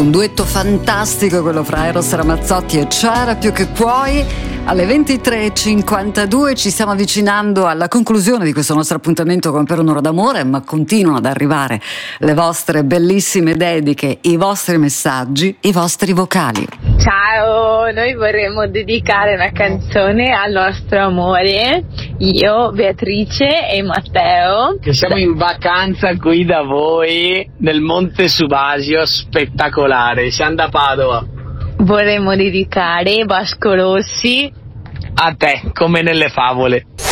Un duetto fantastico quello fra Eros Ramazzotti e C'era più che puoi. Alle 23:52 ci stiamo avvicinando alla conclusione di questo nostro appuntamento con Per un'ora d'amore, ma continuano ad arrivare le vostre bellissime dediche, i vostri messaggi, i vostri vocali. Ciao, noi vorremmo dedicare una canzone al nostro amore, io, Beatrice e Matteo. Che siamo in vacanza qui da voi nel Monte Subasio, spettacolare, siamo da Padova. Vorremmo dedicare Vasco Rossi A te, come nelle favole.